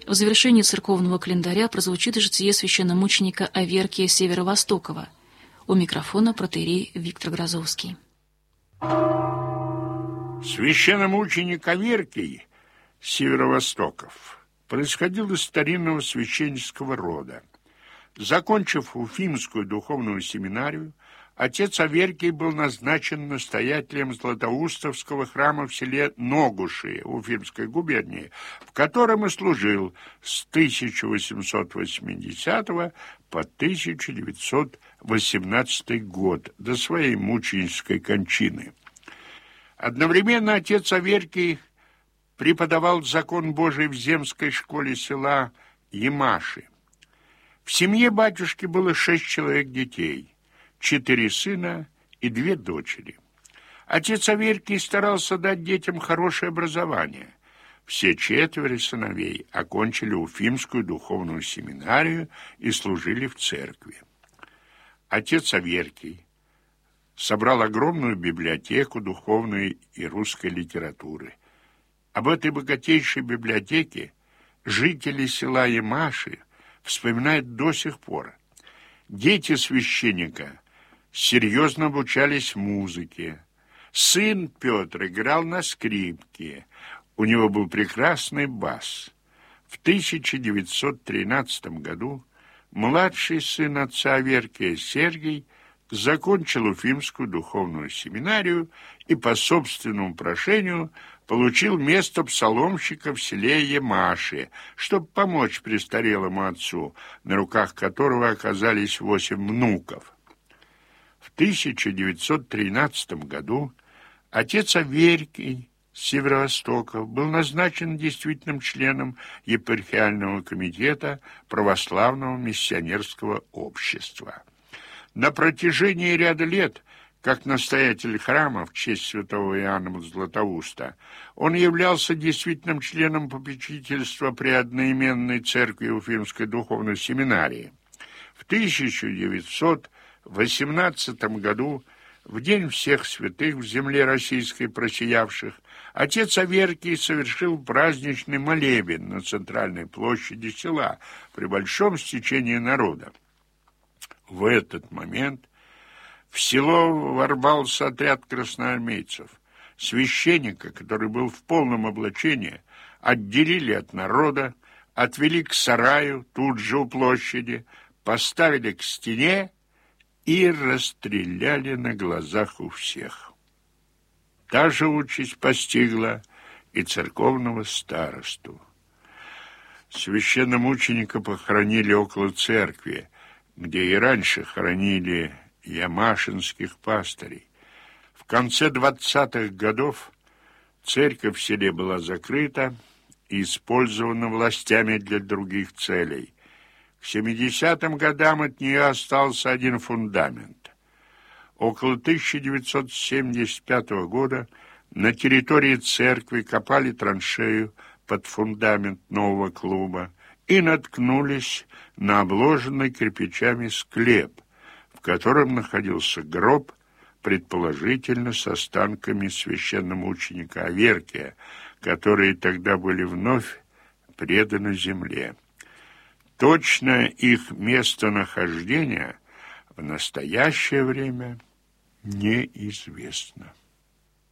В завершении церковного календаря прозвучит житие священномученика Аверкия Северо-Востокова. У микрофона протоиерей Виктор Грозовский. Священномученик Аверкий Северо-Востоков происходил из старинного священнического рода. Закончив Уфимскую духовную семинарию, отец Аверкий был назначен настоятелем Златоустовского храма в селе Ногуши Уфимской губернии, в котором и служил с 1880 по 1918 год, до своей мученической кончины. Одновременно отец Аверкий преподавал закон Божий в земской школе села Ямаши. В семье батюшки было 6 человек детей, 4 сына и 2 дочери. Отец Аверкий старался дать детям хорошее образование. Все 4 сыновей окончили Уфимскую духовную семинарию и служили в церкви. Отец Аверкий собрал огромную библиотеку духовной и русской литературы. Об этой богатейшей библиотеке жители села Ямаши вспоминают до сих пор. Дети священника серьезно обучались музыке. Сын Петр играл на скрипке. У него был прекрасный бас. В 1913 году младший сын отца Аверкия Сергий закончил Уфимскую духовную семинарию и по собственному прошению получил место псаломщика в селе Ямаши, чтобы помочь престарелому отцу, на руках которого оказались 8 внуков. В 1913 году отец Аверкий Северо-Востоков был назначен действительным членом епархиального комитета православного миссионерского общества. На протяжении ряда лет, как настоятель храма в честь святого Иоанна Златоуста, он являлся действительным членом попечительства при одноименной церкви Уфимской духовной семинарии. В 1918 году, в День всех святых в земле российской просиявших, отец Аверкий совершил праздничный молебен на центральной площади села при большом стечении народа. В этот момент в село ворвался отряд красноармейцев. Священника, который был в полном облачении, отделили от народа, отвели к сараю тут же у площади, поставили к стене и расстреляли на глазах у всех. Та же участь постигла и церковного старосту. Священномученика похоронили около церкви, где и раньше хоронили ямашинских пастырей. В конце 20-х годов церковь в селе была закрыта и использована властями для других целей. К 70-м годам от нее остался один фундамент. Около 1975 года на территории церкви копали траншею под фундамент нового клуба и наткнулись на обложенный кирпичами склеп, в котором находился гроб, предположительно с останками священномученика Аверкия, которые тогда были вновь преданы земле. Точное их местонахождение в настоящее время неизвестно.